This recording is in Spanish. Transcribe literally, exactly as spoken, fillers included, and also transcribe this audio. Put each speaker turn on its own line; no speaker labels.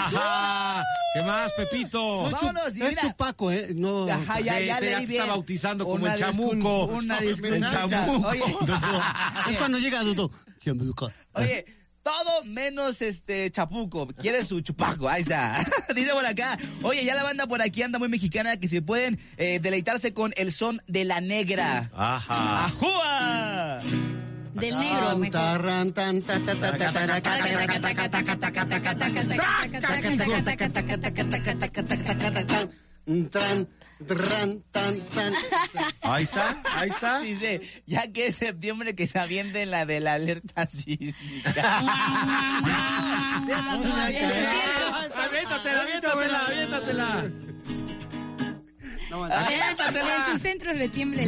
Ajá. ¿Qué más, Pepito?
No, Vámonos, y
es
mira.
Chupaco, ¿eh? No.
Ajá, ya,
Sí,
ya
te- ya
leí
te
bien.
está bautizando como
Una
el chamuco.
discul- Una
El
disculpa.
chamuco.
Oye,
Es cuando llega Dudo. Chamuco.
oye, todo menos este chapuco. Quiere su chupaco. Ahí está. Dice por acá. Oye, ya la banda por aquí anda muy mexicana que si pueden eh, deleitarse con el son de la negra.
Ajá.
¡Ajúa!
Del negro, mejor.
Tarran, tan, ta, ta, ta, ta, ta, ta, Tran, tran, tan, tan.
Ahí está, ahí está.
Dice, ya que es septiembre que se avienten la de la alerta sísmica.
Aviéntatela, aviéntatela, aviéntatela.
No,
En su centro le tiembla